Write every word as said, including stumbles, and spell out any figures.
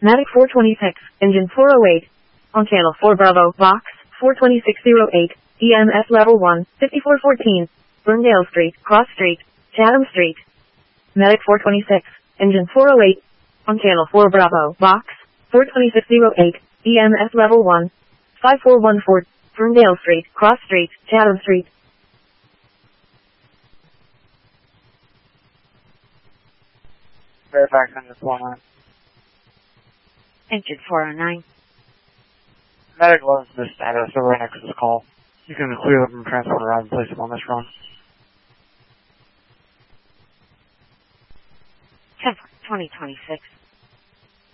Medic four twenty-six, engine four oh eight. On channel four Bravo, box four twenty-six oh eight, E M S level one, fifty-four fourteen, Ferndale Street, Cross Street, Chatham Street. Medic four twenty-six, engine four oh eight. On channel four Bravo, box four twenty-six oh eight, E M S level one, five four one four, Ferndale Street, Cross Street, Chatham Street. Fairfax engine four oh nine. Engine four oh nine. Medic learns the status of right next to this call. You can clear them and transport around and place them on this run. ten twenty twenty-six.